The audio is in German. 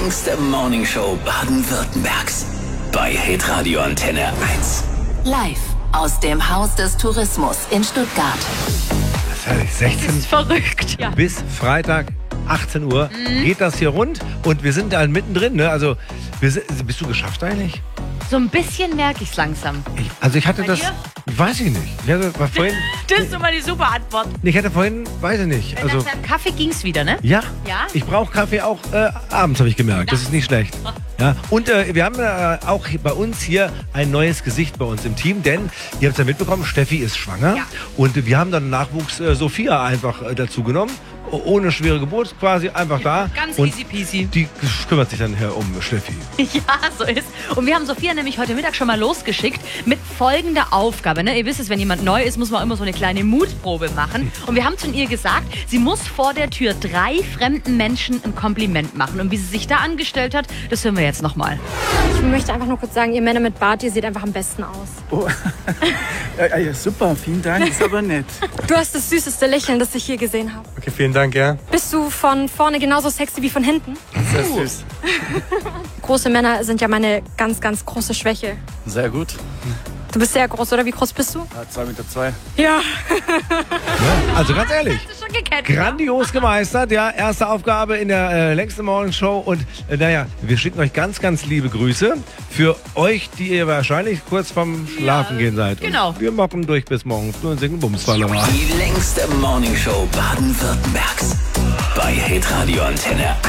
längste Morningshow Baden-Württembergs. Bei Hitradio Antenne 1. Live aus dem Haus des Tourismus in Stuttgart. Das ist herrlich. 16 Das ist verrückt. Ja. bis Freitag 18 Uhr geht das hier rund und wir sind da mittendrin. Ne? Also, bist du geschafft eigentlich? So ein bisschen merke ich es langsam. Ich hatte Bei das, dir? weiß ich nicht. Ich hatte vorhin, Das ist immer die super Antwort. ich hatte vorhin, weiß ich nicht. Also, Nach deinem Kaffee ging es wieder, ne? ja, Ja? ich brauche Kaffee auch abends, habe ich gemerkt. Das ist nicht schlecht. Ja, und wir haben auch bei uns hier ein neues Gesicht bei uns im Team, denn ihr habt es ja mitbekommen, Steffi ist schwanger Ja. und wir haben dann Nachwuchs Sophia einfach dazu genommen. Ohne schwere Geburt quasi einfach da. Ganz und easy peasy. Die kümmert sich dann um Steffi. Ja, so ist. Und wir haben Sophia nämlich heute Mittag schon mal losgeschickt mit folgender Aufgabe. Ne? Ihr wisst es, wenn jemand neu ist, muss man immer so eine kleine Mutprobe machen. Und wir haben zu ihr gesagt, sie muss vor der Tür 3 fremden Menschen ein Kompliment machen. Und wie sie sich da angestellt hat, das hören wir jetzt nochmal. Ich möchte einfach nur kurz sagen, ihr Männer mit Bart, ihr seht einfach am besten aus. Oh. Ja, super, vielen Dank, ist aber nett. Du hast das süßeste Lächeln, das ich je gesehen habe. Okay, vielen Dank, ja. Bist du von vorne genauso sexy wie von hinten? Sehr süß. Große Männer sind ja meine ganz, ganz große Schwäche. Sehr gut. Du bist sehr groß, oder? Wie groß bist du? 2,2 Meter. Ja. Also ganz ehrlich. Das ist schon gekettet. Grandios gemeistert, ja. Erste Aufgabe in der längsten Morningshow. Und naja, wir schicken euch ganz, ganz liebe Grüße für euch, die ihr wahrscheinlich kurz vorm Schlafen gehen seid. genau. Und wir mocken durch bis morgens. Nur ein Singen Bumsfallerer. Die längste Morningshow Baden-Württembergs. Bei Hitradio Antenne 1.